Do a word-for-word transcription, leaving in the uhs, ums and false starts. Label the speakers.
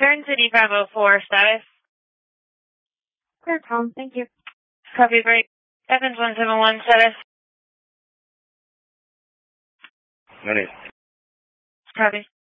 Speaker 1: Turn City five oh four, status.
Speaker 2: Clear calm, thank you.
Speaker 1: Copy, break. Evans one seven one, status.
Speaker 3: Ready.
Speaker 1: Copy.